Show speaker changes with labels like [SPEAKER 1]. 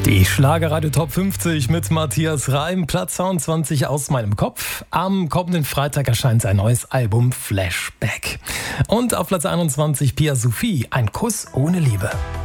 [SPEAKER 1] Die Schlagerradio Top 50 mit Matthias Reim, Platz 22 aus meinem Kopf. Am kommenden Freitag erscheint sein neues Album Flashback. Und auf Platz 21 Pia Sophie, Ein Kuss ohne Liebe.